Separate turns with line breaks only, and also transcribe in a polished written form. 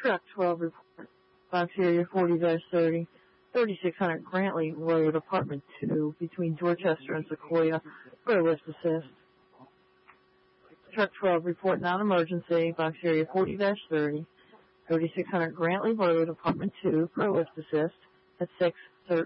Truck 12 report, box area 40-30, 3600 Grantley Road, apartment 2, between Dorchester and Sequoia, for a lift assist. Truck 12 report non-emergency, box area 40-30, 3600 Grantley Road, apartment 2, for a lift assist at 6:13.